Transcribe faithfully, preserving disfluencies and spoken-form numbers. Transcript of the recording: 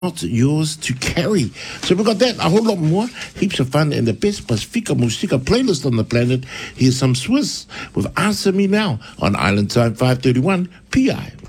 not yours to carry. So we got that, a whole lot more, heaps of fun, and the best Pacifica Musica playlist on the planet. Here's some Swiss with Answer Me Now on Island Time five thirty-one P I.